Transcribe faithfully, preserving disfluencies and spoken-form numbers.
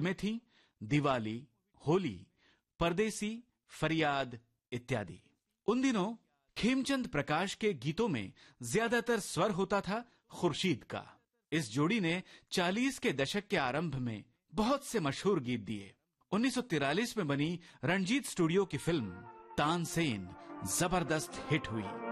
फिल्में थीं दिवाली, होली, परदेसी, फरियाद इत्यादि। उन दिनों खेमचंद प्रकाश के गीतों में ज्यादातर स्वर होता था खुर्शीद का। इस जोड़ी ने चालीस के दशक के आरंभ में बहुत से मशहूर गीत दिए। उन्नीस सौ तिरालीस में बनी रणजीत स्टूडियो की फिल्म तानसेन जबरदस्त हिट हुई।